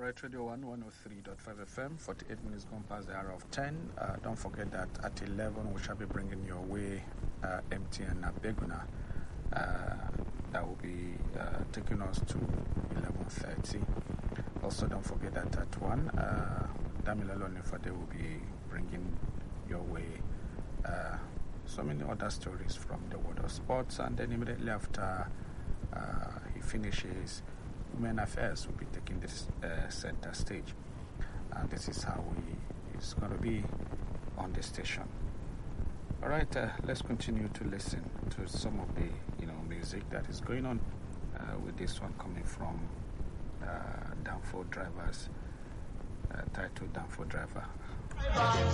Right, Radio 1, 103.5 FM, 48 minutes gone past the hour of 10. Don't forget that at 11 we shall be bringing your way MTN Beguna. That will be taking us to 11:30. Also, don't forget that at 1, Damilalo Nifade will be bringing your way so many other stories from the world of sports. And then immediately after he finishes, Women Affairs will be taking this center stage. This is how it's going to be on the station. All right, let's continue to listen to some of the music that is going on. With this one coming from Danfo Drivers, titled Danfo Driver.